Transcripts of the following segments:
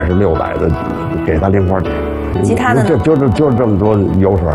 是600的，给他零花钱。 其他的呢？ 就是这么多油水。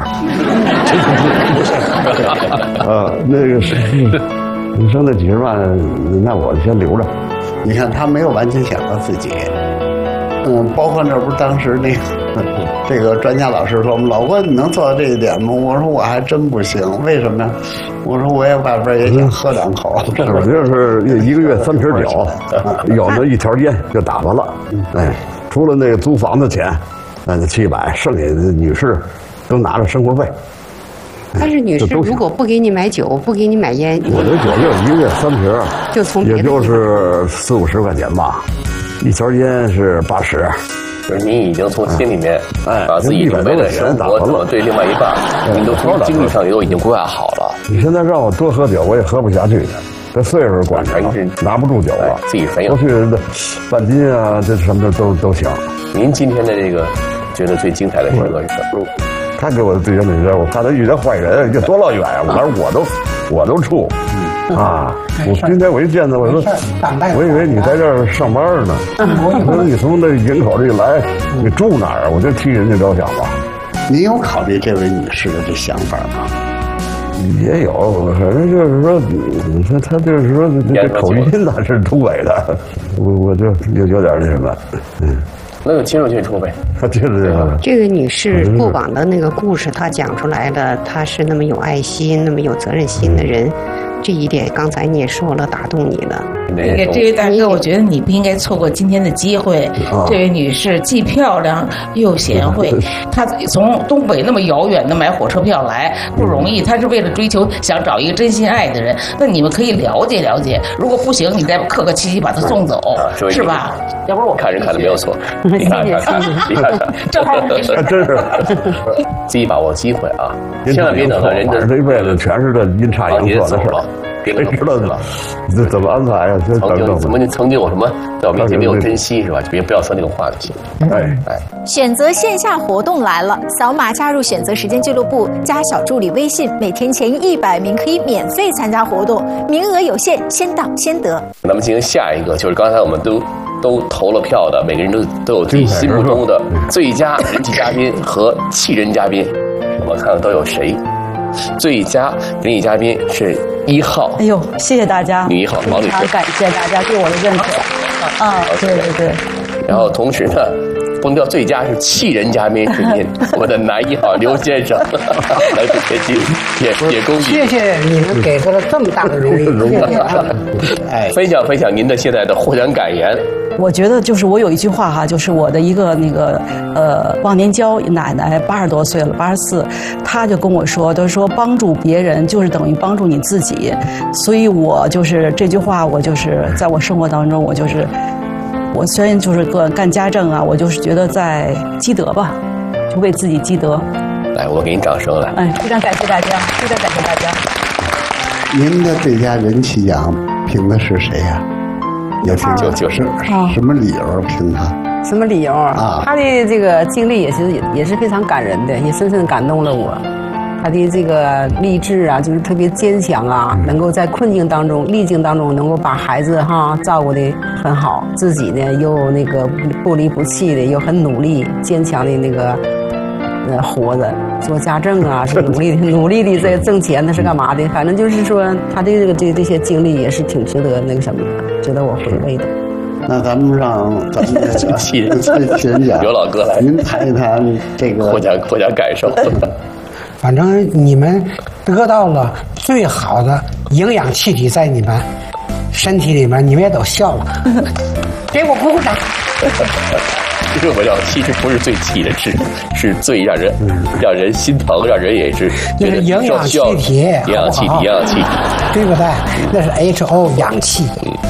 那个是你说那几10万，那我先留着。 你看他没有完全想到自己，包括那不是当时那个这个专家老师说，老郭你能做到这一点吗？我说我还真不行，为什么呀？我说我也外边也想喝2口。 我就是1个月3瓶酒，有那1条烟就打发了。哎，除了那个租房子钱，那700，剩下的女士都拿着生活费。 但是女士如果不给你买酒，不给你买烟， 我的酒就1个月3瓶， 就从也就是40、50块钱吧，1条烟是80。 就是你已经从心里面把自己准备的生活怎么对另外一半，你都从经济上也都已经规划好了。 你现在让我多喝酒，我也喝不下去。这岁数管着了，拿不住酒了。 自己反应。 过去的半斤啊，这什么的都行。 您今天的这个觉得最精彩的时刻是什么？ 他给我的对象女人，我怕他遇见坏人，这多老远呀！我都怵。我今天我一见他，我说，我以为你在这儿上班呢。我说你从那营口这来，你住哪儿啊？我就替人家着想吧。 您有考虑这位女士的这想法吗？ 也有，反正就是说，他就是说这口音哪是东北的，我就有点那什么， 那就接着说呗。 这个女士过往的那个故事，她讲出来了，她是那么有爱心、那么有责任心的人。这一点刚才你也说了，打动你了。 这位大哥，我觉得你不应该错过今天的机会。这位女士既漂亮又贤惠，她从东北那么遥远的买火车票来不容易，她是为了追求想找一个真心爱的人。那你们可以了解了解，如果不行，你再客客气气把她送走，是吧？ 要不然我看人看的没有错，你看， 这还没事， 真是自己把握机会啊，千万别等到人家这一辈子全是这阴差阳错的事。谁知道呢？这怎么安排呀？ 曾经有什么在我面前没有珍惜是吧？就不要说那种话就行。 选择线下活动来了，扫码加入选择时间俱乐部，加小助理微信，每天前100名可以免费参加活动，名额有限，先到先得。 咱们进行下一个，就是刚才我们都投了票的，每个人都有自己心目中的最佳人气嘉宾和气人嘉宾，我们看看都有谁。最佳人气嘉宾是1号。 哎呦，谢谢大家， 女1号王女士， 非常感谢大家对我的认可。对。然后同时呢，封掉最佳是气人嘉宾是您，我的男1号刘先生，来自北京，也恭喜。 谢谢你们给出了这么大的荣誉， 分享您的现在的获奖感言。 我觉得就是我有一句话哈，就是我的一个那个忘年交奶奶80多岁了，84，她就跟我说，她说帮助别人就是等于帮助你自己，所以我就是这句话，我就是在我生活当中，我虽然就是干家政啊，我就是觉得在积德吧，就为自己积德。 来，我给你掌声来。 非常感谢大家，非常感谢大家。 您的最佳人气奖评的是谁呀？就是什么理由评他？ 什么理由啊？他的这个经历也是非常感人的，也深深感动了我。他的这个励志啊，就是特别坚强啊，能够在困境当中、逆境当中，能够把孩子照顾得很好，自己呢又那个不离不弃的，又很努力、坚强的那个活着。做家政啊，是努力的在挣钱，那是干嘛的？反正就是说，他的这些经历也是挺值得那个什么的，值得我回味的。 那咱们让咱们的气人奖刘老哥来， 您谈一谈这个获奖感受。 反正你们得到了最好的营养气体在你们身体里面，你们也都笑了，给我鼓鼓掌。 这个其实不是最气人，是最让人心疼，让人也是觉得营养气体， 营养气体， 对不对？那是 HO 氧气。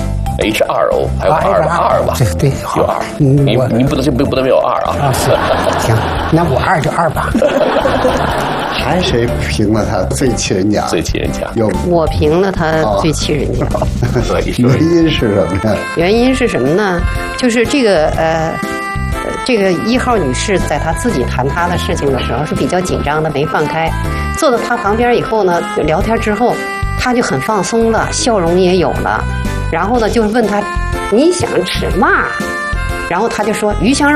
H2O 还有2吧？ 对， 有2。你不能没有2啊！ 行，那我2就2吧。 还谁评了他最气人奖？ 最气人奖我评了他最气人奖。 原因是什么呀？ 原因是什么呢？就是这个1号女士在她自己谈她的事情的时候是比较紧张的，没放开。坐到她旁边以后呢，聊天之后，她就很放松了，笑容也有了。然后呢，就问她，你想吃嘛？ 然后他就说于香